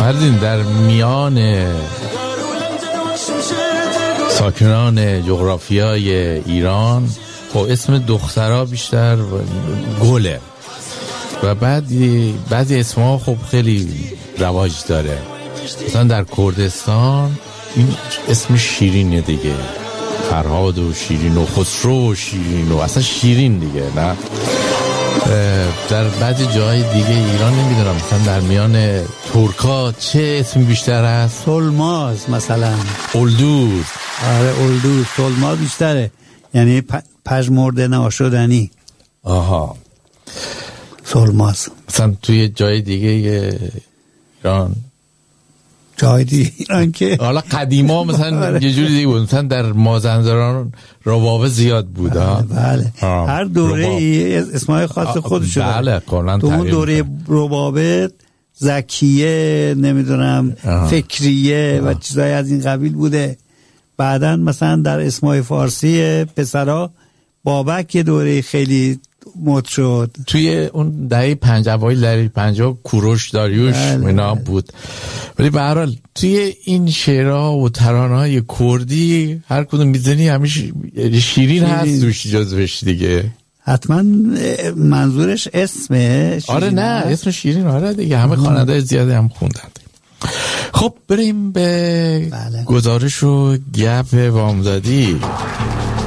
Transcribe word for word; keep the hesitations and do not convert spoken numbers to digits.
فردین در میان ساکنان جغرافیای ایران خب اسم دخترها بیشتر گله و بعد بعضی اسمها خب خیلی رواج داره. مثلا در کردستان این اسم شیرینه دیگه، فرهاد و شیرین و خسرو و شیرین و اصلا شیرین دیگه. نه در بعضی جای دیگه ایران نمیدونم، مثلا در میان ترکا چه اسمی بیشتر هست؟ سلماز مثلا، اولدوز. آره اولدوز، سلماز بیشتره، یعنی پ- پژمرده ناشدنی. آها، سلماز. مثلا توی جای دیگه ایران، جای دیگه ایران که حالا قدیما مثلا یه جوری دیگه بود، مثلا در مازندران ربابه زیاد بود. بله, بله. هر دوره ای اسمای خاص خودشو داره. بله کلا. تو اون دوره ربابه زکیه، نمیدونم آه. فکریه آه. و چیزای از این قبیل بوده. بعدن مثلا در اسمای فارسی پسرا بابک یه دوره خیلی مد شد. توی اون دهه پنجاه اوایل دهه پنجاه کوروش داریوش بله اینا بله. بود. ولی به هر حال توی این شعرها و ترانه‌های کردی هر کدوم میزنی همیشه شیرین, شیرین هست دوش جزوش دیگه. حتما منظورش اسمه شیرین. آره نه هست. اسم شیرین آره دیگه، همه خواننده زیاده هم خوندن. خب بریم به بله. گزارش و گپ وامزادی.